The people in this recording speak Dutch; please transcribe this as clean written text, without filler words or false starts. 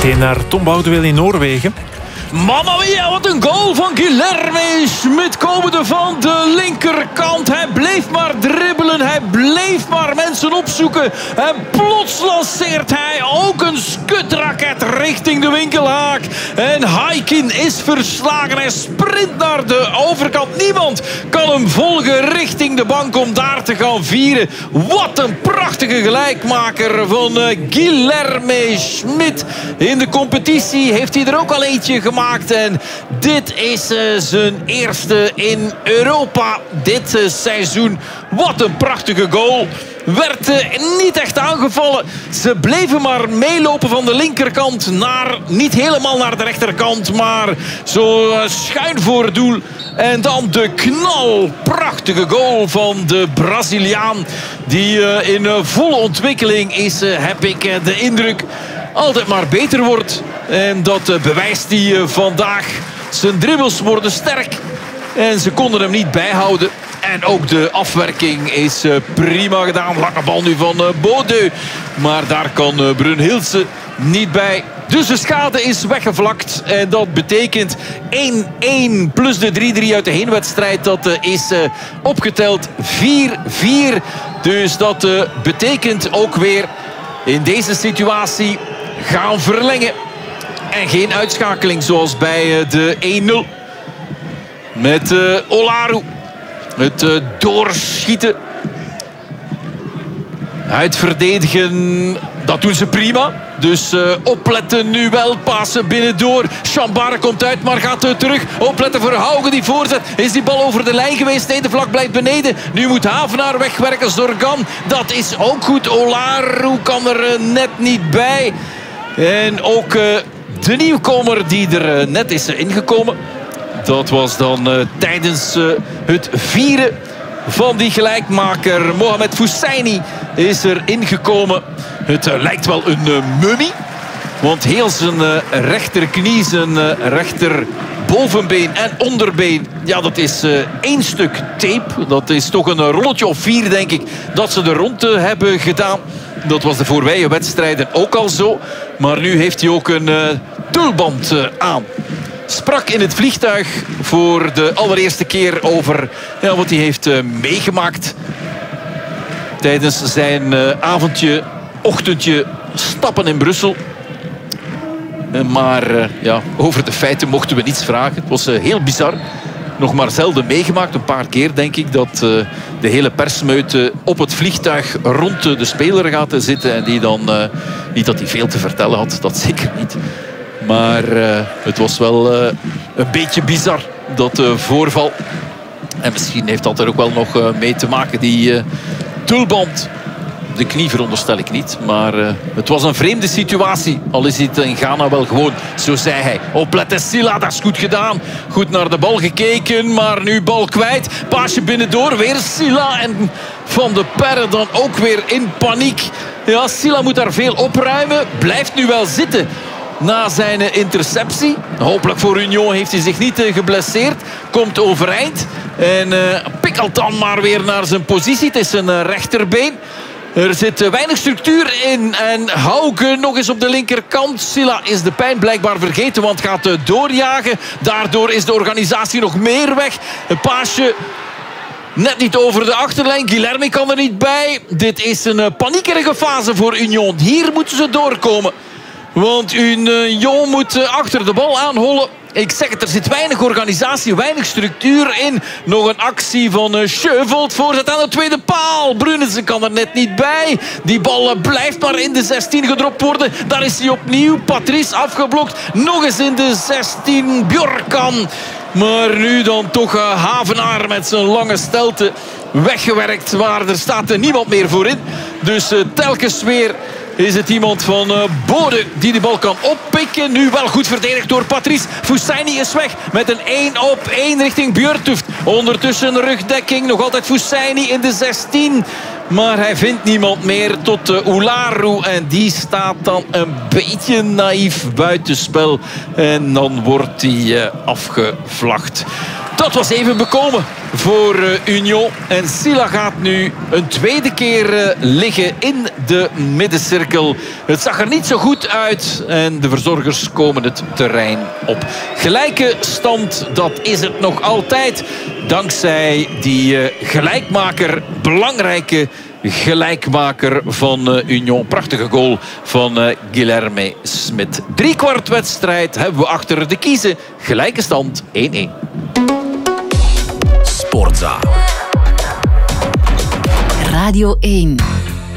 Meteen naar Tom Boudewijn in Noorwegen. Mamma mia, wat een goal van Guilherme Schmid komende van de linkerkant. Hij bleef maar dribbelen, hij bleef maar mensen opzoeken. En plots lanceert hij ook een skutraket richting de winkelhaak. En Haikin is verslagen, hij sprint naar de overkant. Niemand kan hem volgen richting de bank om daar te gaan vieren. Wat een prachtige gelijkmaker van Guilherme Schmid. In de competitie heeft hij er ook al eentje gemaakt. En dit is zijn eerste in Europa dit seizoen. Wat een prachtige goal. Werd niet echt aangevallen. Ze bleven maar meelopen van de linkerkant naar, niet helemaal naar de rechterkant, maar zo schuin voor het doel. En dan de knalprachtige goal van de Braziliaan, die in volle ontwikkeling is, heb ik de indruk. Altijd maar beter wordt. En dat bewijst hij vandaag. Zijn dribbels worden sterk. En ze konden hem niet bijhouden. En ook de afwerking is prima gedaan. Lange bal nu van Bodø. Maar daar kan Brunhilse niet bij. Dus de schade is weggevlakt. En dat betekent 1-1 plus de 3-3 uit de heenwedstrijd. Dat is opgeteld 4-4. Dus dat betekent ook weer in deze situatie gaan verlengen. En geen uitschakeling zoals bij de 1-0. Met Olaru. Het doorschieten. Uitverdedigen. Dat doen ze prima. Dus opletten nu wel. Passen binnendoor. Chambard komt uit, maar gaat terug. Opletten voor Hauge die voorzet. Is die bal over de lijn geweest? Nee, de vlak blijft beneden. Nu moet Havenaar wegwerken. Zorgan. Dat is ook goed. Olaru kan er net niet bij. En ook de nieuwkomer die er net is ingekomen. Dat was dan tijdens het vieren van die gelijkmaker. Mohamed Fousseini is er ingekomen. Het lijkt wel een mummie. Want heel zijn rechterknie, zijn rechter bovenbeen en onderbeen. Ja, dat is één stuk tape. Dat is toch een rolletje of 4, denk ik, dat ze er rond hebben gedaan. Dat was de voorbije wedstrijden ook al zo. Maar nu heeft hij ook een tulband aan. Sprak in het vliegtuig voor de allereerste keer over wat hij heeft meegemaakt. Tijdens zijn avondje, ochtendje stappen in Brussel. Maar over de feiten mochten we niets vragen. Het was heel bizar. Nog maar zelden meegemaakt. Een paar keer denk ik dat de hele persmeute op het vliegtuig rond de speler gaat zitten. En die dan, niet dat hij veel te vertellen had, dat zeker niet. Maar het was wel een beetje bizar, dat voorval. En misschien heeft dat er ook wel nog mee te maken, die tulband. De knie veronderstel ik niet. Maar het was een vreemde situatie. Al is het in Ghana wel gewoon, zo zei hij. Opletten Silla, dat is goed gedaan. Goed naar de bal gekeken, maar nu bal kwijt. Paasje binnendoor, weer Silla. En Van de Perre dan ook weer in paniek. Ja, Silla moet daar veel opruimen. Blijft nu wel zitten na zijn interceptie. Hopelijk voor Union heeft hij zich niet geblesseerd. Komt overeind. En pikkelt dan maar weer naar zijn positie. Het is een rechterbeen. Er zit weinig structuur in. En Hauge nog eens op de linkerkant. Silla is de pijn blijkbaar vergeten, want gaat doorjagen. Daardoor is de organisatie nog meer weg. Een paasje net niet over de achterlijn. Guilherme kan er niet bij. Dit is een paniekerige fase voor Union. Hier moeten ze doorkomen. Want Union moet achter de bal aanhollen. Ik zeg het, er zit weinig organisatie, weinig structuur in. Nog een actie van Schövold. Voorzet aan de tweede paal. Brunesen kan er net niet bij. Die bal blijft maar in de 16 gedropt worden. Daar is hij opnieuw. Patrice afgeblokt. Nog eens in de 16. Bjorkan. Maar nu dan toch Havenaar met zijn lange stelte weggewerkt. Maar er staat niemand meer voor in. Dus telkens weer is het iemand van Bodø die de bal kan oppikken. Nu wel goed verdedigd door Patrice. Fousseini is weg met een 1-op-1 richting Björtuft. Ondertussen rugdekking. Nog altijd Fousseini in de 16. Maar hij vindt niemand meer tot Olaru. En die staat dan een beetje naïef buitenspel. En dan wordt hij afgevlacht. Dat was even bekomen voor Union. En Sylla gaat nu een tweede keer liggen in de middencirkel. Het zag er niet zo goed uit en de verzorgers komen het terrein op. Gelijke stand, dat is het nog altijd. Dankzij die gelijkmaker, belangrijke gelijkmaker van Union. Prachtige goal van Guilherme Smit. 3/4 wedstrijd hebben we achter de kiezen. Gelijke stand 1-1. Sportza. Radio 1.